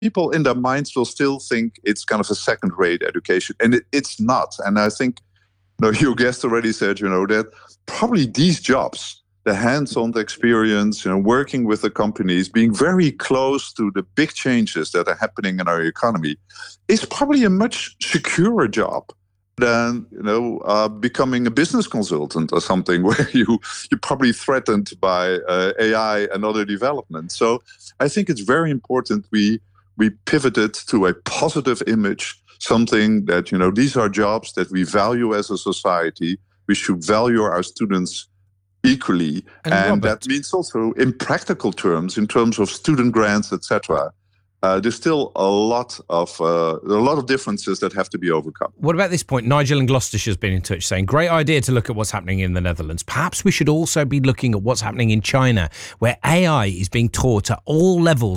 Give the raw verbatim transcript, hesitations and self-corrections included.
people in their minds will still think it's kind of a second-rate education, and it, it's not. And I think, you know, your guest already said, you know, that probably these jobs, the hands-on experience, you know, working with the companies, being very close to the big changes that are happening in our economy, is probably a much securer job than, you know, uh, becoming a business consultant or something where you you're probably threatened by uh, A I and other developments. So I think it's very important we we pivoted to a positive image, something that, you know, these are jobs that we value as a society. We should value our students equally, and, and Robert, that means also in practical terms, in terms of student grants, et cetera. Uh, there's still a lot of uh, a lot of differences that have to be overcome. What about this point? Nigel in Gloucestershire's been in touch saying, great idea to look at what's happening in the Netherlands. Perhaps we should also be looking at what's happening in China, where A I is being taught at all levels